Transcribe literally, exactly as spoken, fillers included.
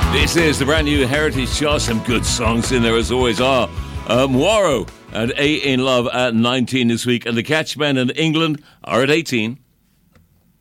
This is the brand new Heritage Chart. Some good songs in there as always are. Uh, Moiro and A In Love at nineteen this week, and the Catchmen in England are at eighteen.